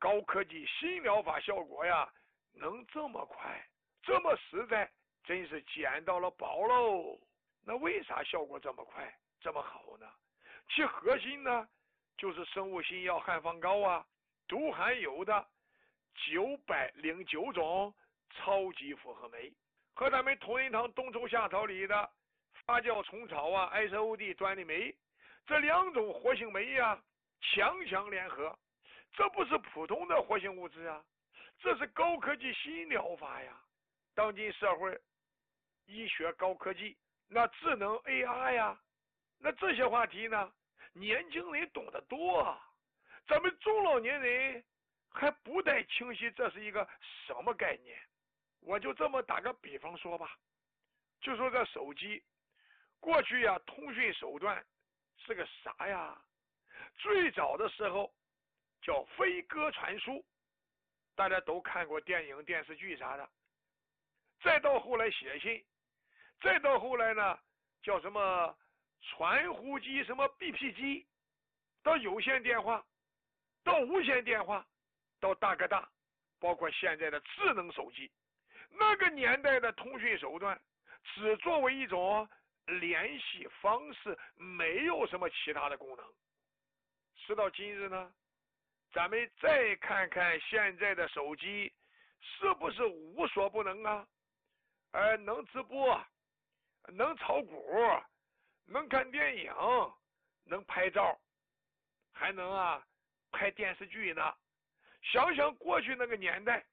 高科技新疗法效果呀，能这么快，这么实在，真是捡到了宝喽。那为啥效果这么快，这么好呢？其核心呢，就是生物新药汉方膏啊，都含有的909种超级复合酶，和咱们同仁堂冬虫夏草里的发酵虫草啊 SOD 端粒酶这2种活性酶呀，强强联合，这不是普通的活性物质啊，这是高科技新疗法呀。当今社会医学高科技，那智能 AI 呀，那这些话题呢，年轻人懂得多啊，咱们中老年人还不太清晰这是一个什么概念。我就这么打个比方说吧，就说这手机，过去呀，通讯手段是个啥呀？最早的时候叫飞鸽传书，大家都看过电影电视剧啥的，再到后来写信，再到后来呢叫什么传呼机，什么 BP 机，到有线电话，到无线电话，到大哥大，包括现在的智能手机。那个年代的通讯手段只作为一种联系方式，没有什么其他的功能。时到今日呢，咱们再看看现在的手机，是不是无所不能啊？能直播，能炒股，能看电影，能拍照，还能拍电视剧呢。想想过去那个年代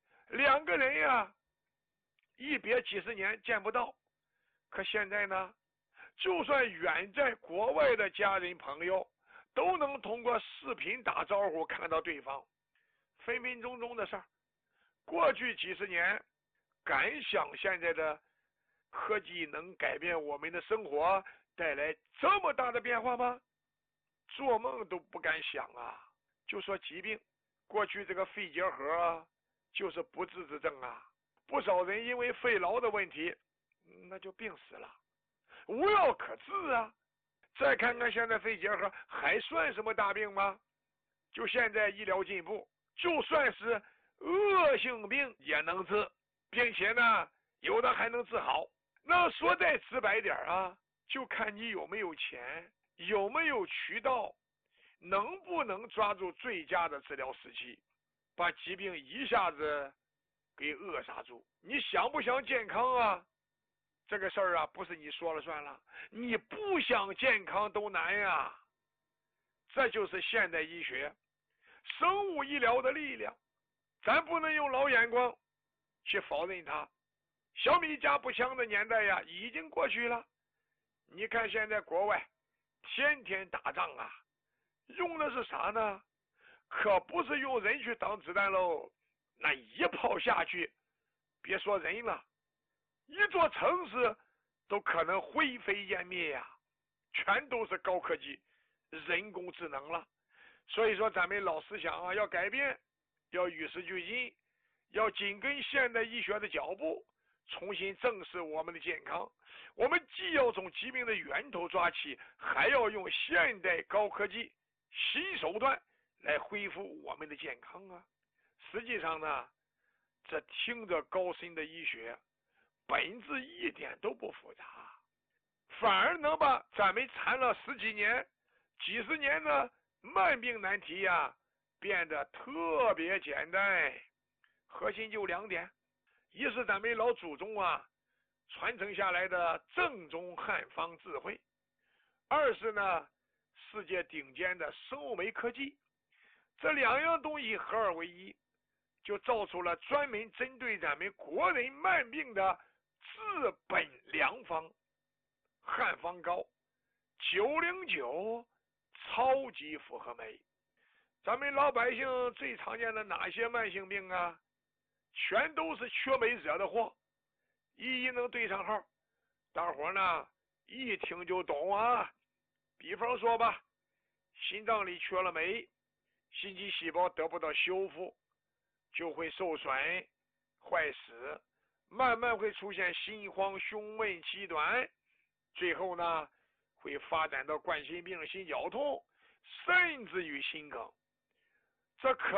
，2个人呀，一别几十年见不到，可现在呢，就算远在国外的家人朋友，都能通过视频打招呼看到对方，分分钟钟的事儿。过去几十年，敢想现在的科技能改变我们的生活，带来这么大的变化吗？做梦都不敢想啊！就说疾病，过去这个肺结核就是不治之症啊，不少人因为肺痨的问题，那就病死了，无药可治啊。再看看现在肺结核还算什么大病吗？就现在医疗进步，就算是恶性病也能治，并且呢，有的还能治好。那说再直白点啊，就看你有没有钱，有没有渠道，能不能抓住最佳的治疗时期，把疾病一下子给扼杀住。你想不想健康啊？这个事儿不是你说了算了，你不想健康都难呀。这就是现代医学生物医疗的力量，咱不能用老眼光去否认它。小米加步枪的年代呀，已经过去了。你看现在国外天天打仗啊，用的是啥呢？可不是用人去挡子弹喽，那一炮下去，别说人了，一座城市都可能灰飞烟灭呀，全都是高科技人工智能了。所以说咱们老思想要改变，要与时俱进，要紧跟现代医学的脚步，重新正视我们的健康。我们既要从疾病的源头抓起，还要用现代高科技新手段来恢复我们的健康啊。实际上呢，这听着高深的医学本质一点都不复杂，反而能把咱们缠了10几年几十年的慢病难题变得特别简单。核心就2点，一是咱们老祖宗传承下来的正宗汉方智慧，二是呢世界顶尖的生物酶科技。这2样东西合二为一，就造出了专门针对咱们国人慢病的治本良方汉方膏909超级复合酶。咱们老百姓最常见的哪些慢性病全都是缺酶惹的祸，一一能对上号，大伙呢一听就懂比方说吧，心脏里缺了酶，心肌细胞得不到修复，就会受损坏死，慢慢会出现心慌胸闷气短，最后呢会发展到冠心病心绞痛，甚至于心梗。这可